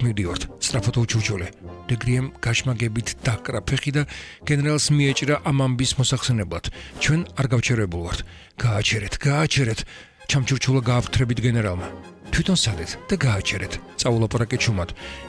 მივდივართ, სწრაფად უჩურჩული. დეგრიემ გაშმაგებით დაკრა ფეხი და გენერალს მიეჭრა ამ ამბის მოსახსენებლად. ჩვენ არ გავჩერებულ ვართ. გააჩერეთ. ჩამჩურჩულა გააფრთხებით გენერალმა. თვითონ სადეთ და გააჩერეთ. წაულაპარაკეთ შუმად.